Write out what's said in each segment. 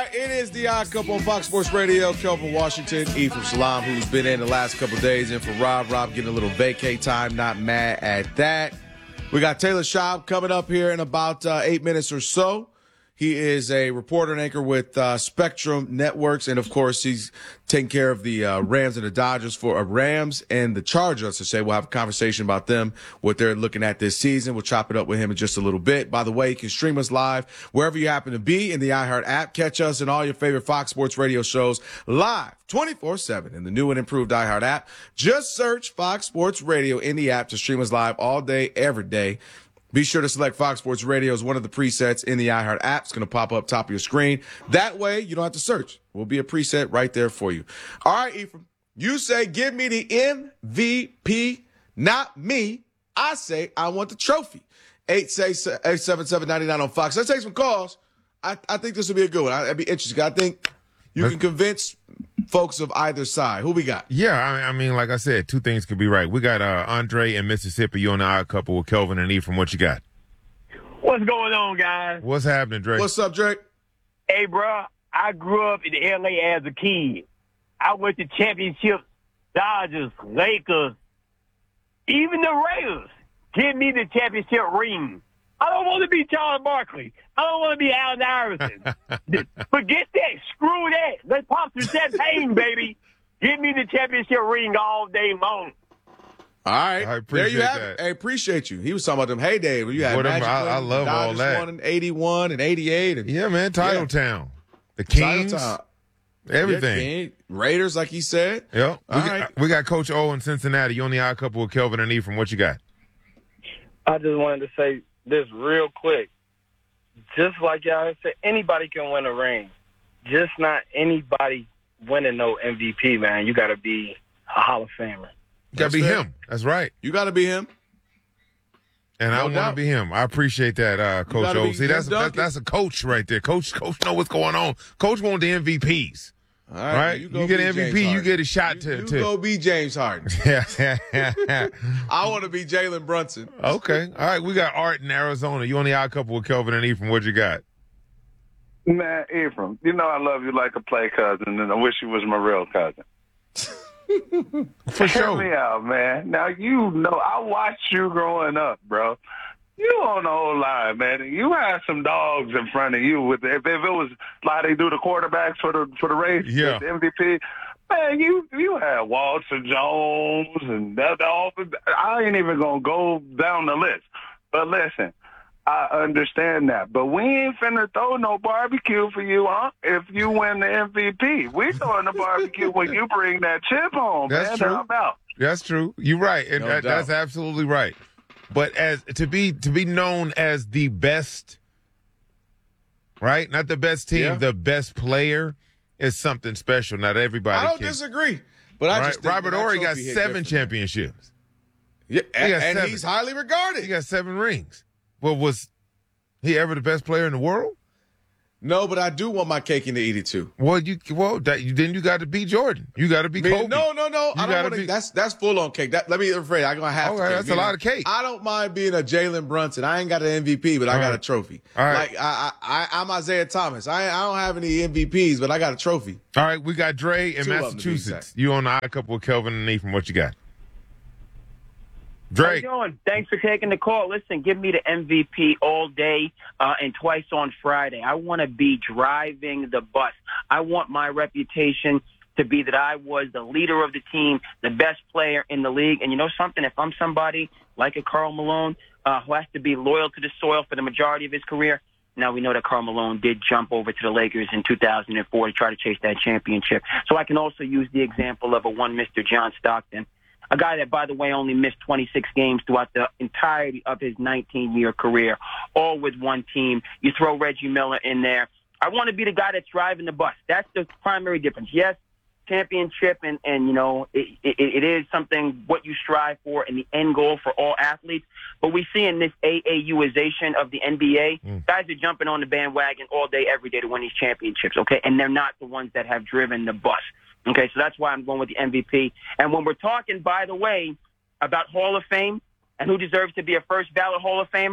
right, it is the Odd Couple on Fox Sports Radio. Kelvin Washington, Ephraim Salam, who's been in the last couple days, and for Rob getting a little vacay time. Not mad at that. We got Taylor Schaub coming up here in about 8 minutes or so. He is a reporter and anchor with Spectrum Networks, and of course, he's taking care of the Rams and the Dodgers for Rams and the Chargers. To say we'll have a conversation about them, what they're looking at this season. We'll chop it up with him in just a little bit. By the way, you can stream us live wherever you happen to be in the iHeart app. Catch us in all your favorite Fox Sports Radio shows live 24/7 in the new and improved iHeart app. Just search Fox Sports Radio in the app to stream us live all day, every day. Be sure to select Fox Sports Radio as one of the presets in the iHeart app. It's going to pop up top of your screen. That way, you don't have to search. It will be a preset right there for you. All right, Ephraim, you say, give me the MVP, not me. I say, I want the trophy. 877-99 on Fox. Let's take some calls. I think this will be a good one. I'd be interested. I think you can convince folks of either side. Who we got? Yeah, I mean, like I said, two things could be right. We got Andre in Mississippi. You on the Odd Couple with Kelvin and Ephraim. What you got? What's going on, guys? What's happening, Drake? What's up, Drake? Hey, bro, I grew up in L.A. as a kid. I went to championships, Dodgers, Lakers, even the Raiders. Give me the championship ring. I don't want to be Charles Barkley. I don't want to be Allen Iverson. Forget that. Screw that. Let's pop some champagne, baby. Give me the championship ring all day long. All right. I there you appreciate have that. it. I appreciate you. He was talking about them heydays when you had Whatever. Magic. I love all Dodgers that. won in 81 and 88. And Yeah, man. Title Town. The Kings. Title Everything. Yeah, Raiders, like he said. Yep. All We got Coach O in Cincinnati. You on the Odd Couple with Kelvin and Ephraim. What you got? I just wanted to say this real quick. Just like y'all said, anybody can win a ring. Just not anybody winning no MVP, man. You got to be a Hall of Famer. You got to be him. That's right. You got to be him. And No I want to doubt. be him. I appreciate that, Coach gotta O. be See, Tim Duncan. that's a coach right there. Coach know what's going on. Coach want the MVPs. All Right? go You get be an James MVP, you Harden. get a shot You to go be James Harden. Yeah. I want to be Jalen Brunson. Okay. All right. We got Art in Arizona. You on the Odd Couple with Kelvin and Ephraim. What you got? Man, Ephraim, you know I love you like a play cousin, and I wish you was my real cousin. For Hear sure. me out, man. Now, you know, I watched you growing up, bro. You on the whole line, man. You had some dogs in front of you. With if it was like they do the quarterbacks for the race, Yeah. the MVP, man, you had Walter Jones and that. I ain't even gonna go down the list. But listen, I understand that. But we ain't finna throw no barbecue for you, huh? If you win the MVP, we throwing the barbecue when you bring that chip home, That's man. true. How about? That's true. You're right. And No that's doubt. absolutely right. But as to be known as the best, right? Not the best team, Yeah. the best player is something special. Not everybody I don't can. disagree. But I Right? just think Robert that Horry got trophy hit 7 different. championships. Yeah, He got and 7. he's highly He regarded. got 7 rings. Well, was he ever the best player in the world? No, but I do want my cake and to eat it too. Well, then you got to be Jordan. You got to be Kobe. No. I You don't gotta want to. be- That's full on cake. Let me rephrase. I'm gonna have to. Okay, cake. that's a lot of cake. I don't mind being a Jalen Brunson. I ain't got an MVP, but I got right. a trophy. All right. Like I'm Isaiah Thomas. I don't have any MVPs, but I got a trophy. All right, we got Dre in 2 of them to be Massachusetts. exact. You on the Odd Couple with Kelvin and Ephraim. What you got? How you Drake. doing? Thanks for taking the call. Listen, give me the MVP all day and twice on Friday. I want to be driving the bus. I want my reputation to be that I was the leader of the team, the best player in the league. And you know something? If I'm somebody like a Karl Malone who has to be loyal to the soil for the majority of his career, now we know that Karl Malone did jump over to the Lakers in 2004 to try to chase that championship. So I can also use the example of a one Mr. John Stockton. A guy that, by the way, only missed 26 games throughout the entirety of his 19-year career, all with one team. You throw Reggie Miller in there. I want to be the guy that's driving the bus. That's the primary difference. Yes, championship, and you know, it is something what you strive for and the end goal for all athletes. But we see in this AAUization of the NBA, guys are jumping on the bandwagon all day, every day to win these championships, okay? And they're not the ones that have driven the bus. Okay, so that's why I'm going with the MVP. And when we're talking, by the way, about Hall of Fame and who deserves to be a first ballot Hall of Famer,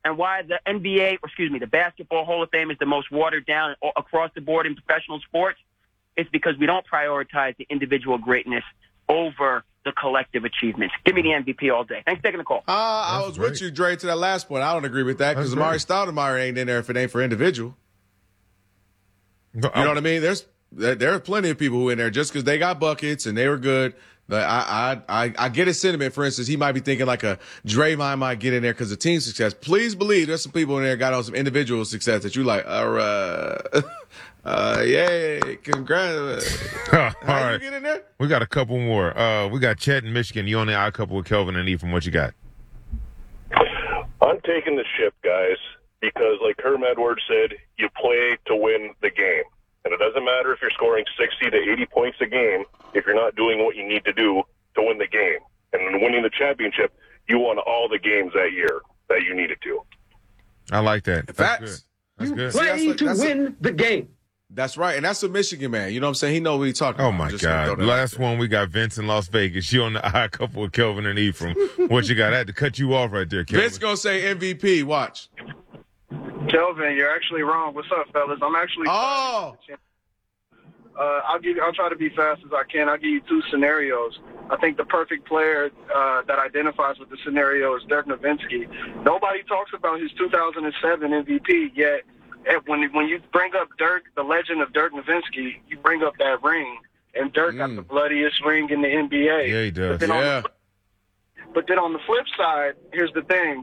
and why the the Basketball Hall of Fame is the most watered down across the board in professional sports. It's because we don't prioritize the individual greatness over the collective achievements. Give me the MVP all day. Thanks for taking the call. I was with you, Dre, to that last point. I don't agree with that because Amari Stoudemire ain't in there if it ain't for individual. You know what I mean? There are plenty of people who are in there just because they got buckets and they were good. I get his sentiment. For instance, he might be thinking like a Draymond might get in there because of team success. Please believe there's some people in there got on some individual success that you like. All right. Yay, congrats. All right. You get in there? We got a couple more. We got Chet in Michigan. You on the odd couple with Kelvin and Ephraim. What you got? I'm taking the ship, guys, because like Herm Edwards said, you play to win the game. And it doesn't matter if you're scoring 60 to 80 points a game if you're not doing what you need to do to win the game. And in winning the championship, you won all the games that year that you needed to. I like that. Facts. That's good. Play to win the game. That's right. And that's a Michigan man. You know what I'm saying? He knows what he's talking Oh, about. my Just God. Last one, we got Vince in Las Vegas. You on the odd couple with Kelvin and Ephraim. What you got? I had to cut you off right there, Kelvin. Vince going to say MVP. Watch. Kelvin, you're actually wrong. What's up, fellas? I'm actually. Oh. I'll try to be fast as I can. I'll give you two scenarios. I think the perfect player that identifies with the scenario is Dirk Nowitzki. Nobody talks about his 2007 MVP yet. When you bring up Dirk, the legend of Dirk Nowitzki, you bring up that ring, and Dirk got the bloodiest ring in the NBA. Yeah, he does. But then on the flip side, here's the thing: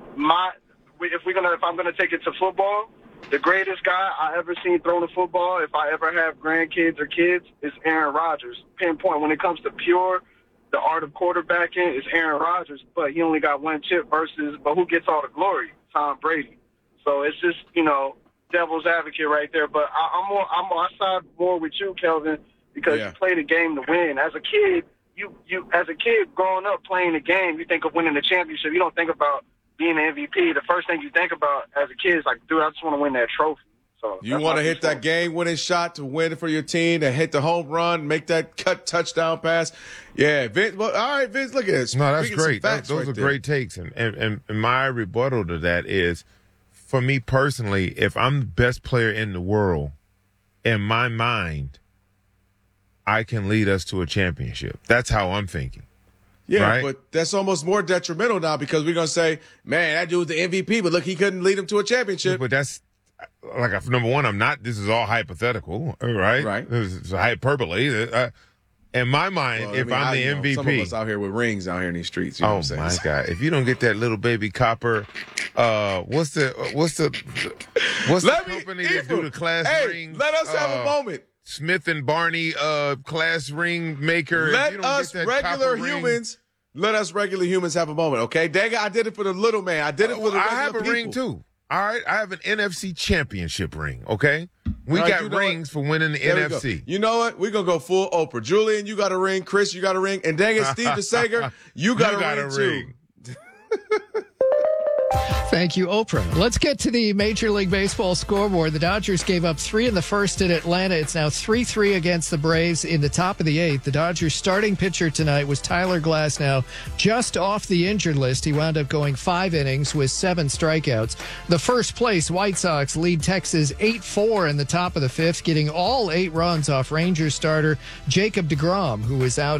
if I'm gonna take it to football, the greatest guy I ever seen throw the football, if I ever have grandkids or kids, is Aaron Rodgers. Pinpoint. When it comes to the art of quarterbacking, is Aaron Rodgers, but he only got one chip but who gets all the glory? Tom Brady. So it's just, devil's advocate right there. But I side more with you, Kelvin, because you play the game to win. As a kid, as a kid growing up playing the game, you think of winning the championship. You don't think about being an MVP. The first thing you think about as a kid is like, dude, I just want to win that trophy. So you want to hit that game-winning shot to win it for your team, to hit the home run, make that cut touchdown pass. Yeah, Vince. Well, all right, Vince, look at this. No, that's great. Those are great takes. And my rebuttal to that is, for me personally, if I'm the best player in the world, in my mind, I can lead us to a championship. That's how I'm thinking. Yeah, right? But that's almost more detrimental now because we're going to say, man, that dude was the MVP, but look, he couldn't lead him to a championship. Yeah, but that's, like, number one, I'm not, this is all hypothetical, right? Right. This is hyperbole. In my mind, I'm the MVP. Some of us out here with rings out here in these streets. You know what I'm saying? My God. If you don't get that little baby copper, what's the company that do the class rings? Let us have a moment. Smith and Barney class ring maker. Let us regular humans have a moment, okay? Dang, I did it for the little man. I did it for the regular I have a people. ring too. All right, I have an NFC championship ring, okay? We got rings for winning the NFC. You know what? We're going to go full Oprah. Julian, you got a ring. Chris, you got a ring. And dang it, Steve DeSager, you got a ring too. Thank you, Oprah. Let's get to the Major League Baseball scoreboard. The Dodgers gave up 3 in the first at Atlanta. It's now 3-3 against the Braves in the top of the 8th. The Dodgers starting pitcher tonight was Tyler Glasnow, just off the injured list. He wound up going 5 innings with 7 strikeouts. The first place White Sox lead Texas 8-4 in the top of the 5th, getting all 8 runs off Rangers starter Jacob deGrom, who was out